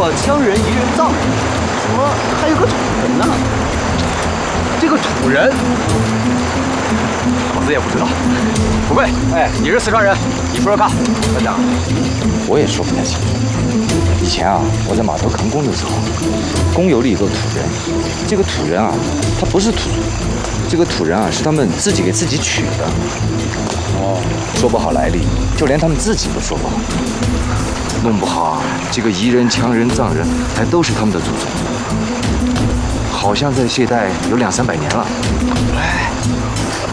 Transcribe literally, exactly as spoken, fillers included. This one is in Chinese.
过羌人、彝人、藏人，怎么还有个土人呢？这个土人，老子也不知道。富贵，哎，你是四川人，你说说看。班长， 我也说不太清楚。以前啊，我在码头扛工的时候，工友里有个土人。这个土人啊，他不是土族，这个土人啊是他们自己给自己取的。哦，说不好来历，就连他们自己都说不好。弄不好啊，这个彝人、羌人、藏人还都是他们的祖宗。好像在这一带有两三百年了。